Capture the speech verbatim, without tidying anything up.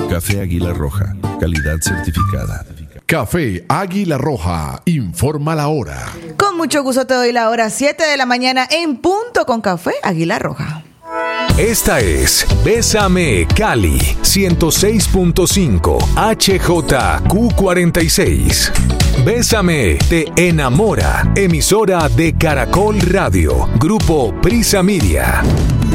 Café Águila Roja, calidad certificada. Café Águila Roja, informa la hora. Con mucho gusto te doy la hora siete de la mañana en punto con Café Águila Roja. Esta es Bésame Cali ciento seis punto cinco H J Q cuarenta y seis. Bésame te enamora. Emisora de Caracol Radio. Grupo Prisa Media.